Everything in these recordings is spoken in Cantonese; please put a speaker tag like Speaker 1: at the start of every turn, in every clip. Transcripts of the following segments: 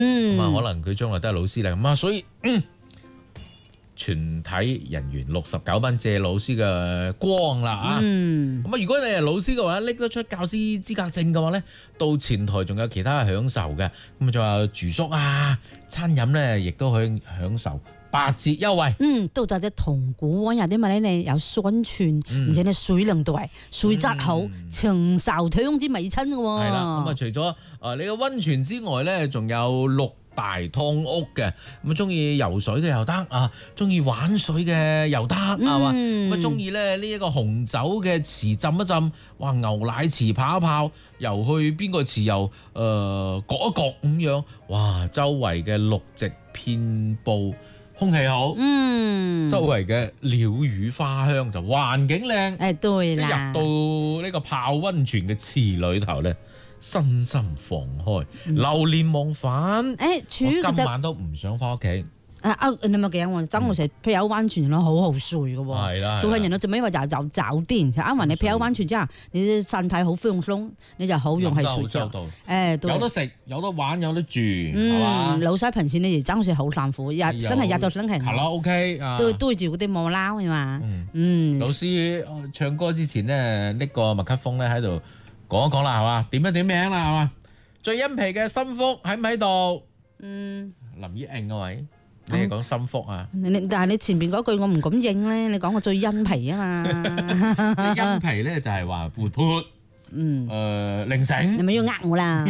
Speaker 1: 咁啊可能佢將來都係老師啦，咁啊所以全體人員69班借老師嘅光啦啊！咁啊，如果你係老師嘅話，拎得出教師資格證嘅話咧，到前台仲有其他享受嘅，咁啊仲有住宿啊、餐飲咧，亦都可以享受8折優惠。
Speaker 2: 到就只銅鼓灣有啲乜咧，有宣傳，而且咧水量大、水質好，長壽香之美親嘅喎。
Speaker 1: 係啦，咁啊除咗你個溫泉之外咧，仲有6大湯屋嘅，咁啊中意游水嘅又得啊，中意玩水嘅又得係嘛，咁啊中意咧呢一個紅酒嘅池浸一浸，哇牛奶池泡一泡，游去邊個池又焗一焗咁樣，哇周圍嘅綠植遍佈，空氣好，周圍嘅鳥語花香就環境靚，
Speaker 2: 對啦，
Speaker 1: 入到呢個泡溫泉嘅池裏頭咧。身心放開，流連忘返。我今晚都唔想翻屋企。
Speaker 2: 你咪講喎，真係成漂溫泉咯，好好睡嘅喎。
Speaker 1: 係啦，
Speaker 2: 做人都做咩？因為就酒店，就啱話你漂溫泉之後，你身體好放鬆，你就好用係睡覺。
Speaker 1: 有得食，有得玩，有得住，係嘛？
Speaker 2: 老細平時你哋真係好辛苦，真係日到星期五。
Speaker 1: 卡拉 OK
Speaker 2: 對住嗰啲冇撈係嘛？
Speaker 1: 老師唱歌之前咧，拎個麥克風咧喺度。講一講啦，係嘛？點一點名啦，係嘛？最殷皮嘅心腹喺唔喺度？林依穎個位，你係講心腹啊？
Speaker 2: 但係你前邊嗰句我唔敢應咧，你講我最殷皮啊嘛。
Speaker 1: 殷皮咧就係話活潑，靈醒。
Speaker 2: 你咪要呃我啦？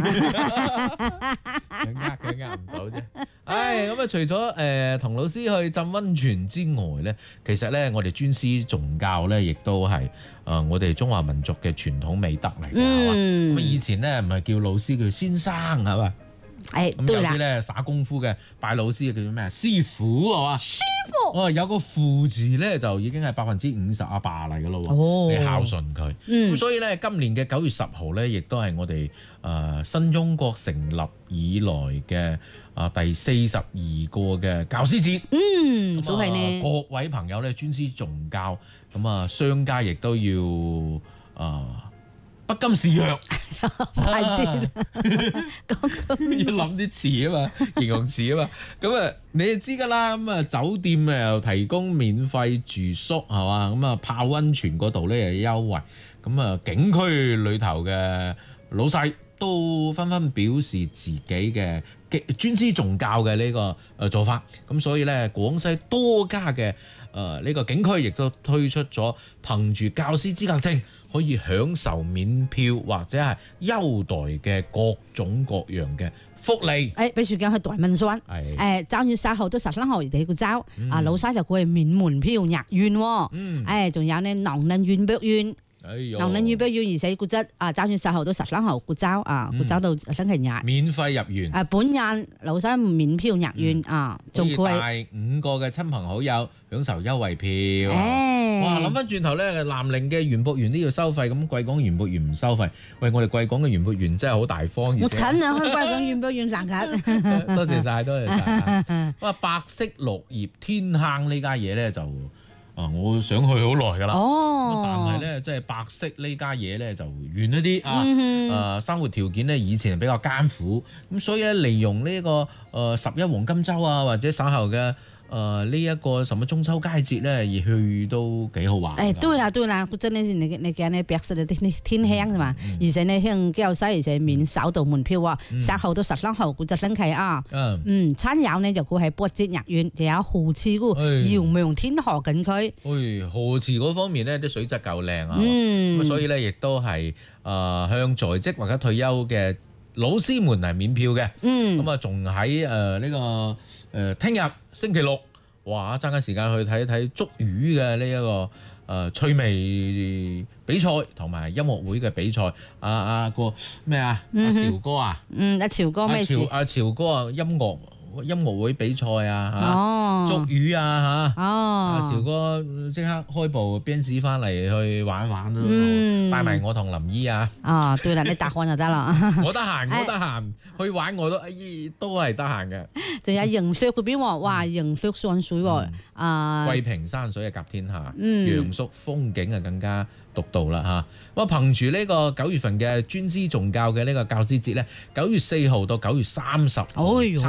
Speaker 1: 佢呃唔到啫。咁啊，除咗同老師去浸溫泉之外咧，其實咧我哋尊師重教咧，亦都係我哋中華民族嘅傳統美德嚟嘅，係嘛？咁以前咧唔係叫老師，叫先生係嘛？咁有啲咧耍功夫嘅拜老師叫做咩？師傅係嘛？師傅有個父字咧，就已經係50%阿爸嚟嘅咯喎。你孝順佢。咁所以咧，今年嘅9月10號咧，亦都係我哋新中國成立以來嘅第42個嘅教師節。
Speaker 2: 就係呢。
Speaker 1: 各位朋友咧，尊師重教，咁啊，商家亦都要不甘示弱，
Speaker 2: 快啲啦！
Speaker 1: 要諗啲詞啊嘛，形容詞啊嘛。咁啊，你就知㗎啦。咁啊，酒店又提供免費住宿係嘛？咁啊，泡溫泉嗰度咧又有優惠。咁啊，景區裏頭嘅老細都紛紛表示自己嘅尊師重教嘅呢個做法。咁所以咧，廣西多家嘅呢個景區亦都推出咗憑住教師資格證可以享受免票或者係優待嘅各種各樣嘅福利。
Speaker 2: 比如講去大岷山，9月10號到13號就個週，老細就佢係免門票入園喎。仲有呢農林園北園。農林園北園，而且古質9月10號到13號古週古週到星期日
Speaker 1: 免費入園。
Speaker 2: 本人老細免票入園
Speaker 1: 仲可以帶5個嘅親朋好友享受優惠票。哇！諗翻轉頭咧，南寧嘅園博園都要收費，咁貴港園博園唔收費。喂，我哋貴港嘅園博園真係好大方。
Speaker 2: 我親啊，去貴港園博園賺緊。
Speaker 1: 多謝晒，多謝晒。哇！白色綠葉天坑呢家嘢咧就〜我想去好耐㗎啦，但係咧，即係白色呢家嘢咧就遠一啲生活條件咧以前係比較艱苦，咁所以咧利用呢個11黃金週或者稍後嘅呢一個什麼中秋佳節咧而去都幾好玩。
Speaker 2: 對啦，真係你講呢白色嘅天坑係嘛，而且呢向教師而且免首度門票10號到13號嗰隻星期餐飲呢就佢係8折入園，就有河池嗰遙望天河景區。
Speaker 1: 河池嗰方面咧啲水質夠靚啊，咁所以咧亦都係向在職或者退休嘅老師們係免票嘅。咁啊仲喺呢個聽日星期六，哇！爭緊時間去睇一睇捉魚嘅呢一個趣味比賽同埋音樂會嘅比賽。個咩啊？潮哥啊？
Speaker 2: 潮哥咩事？
Speaker 1: 潮哥啊，音樂會比賽捉魚潮哥即刻開部 Benz 翻嚟去玩玩都帶埋我同林姨
Speaker 2: 對啦，你答案就得啦。
Speaker 1: 我得閒去玩我都係得閒嘅。
Speaker 2: 仲有迎雪嗰邊喎，哇！迎雪上水喎，
Speaker 1: 桂平山水甲天下，楊宿風景更加獨到啦嚇。憑住呢個9月份嘅尊師重教嘅呢個教師節咧，9月4號到9月30號。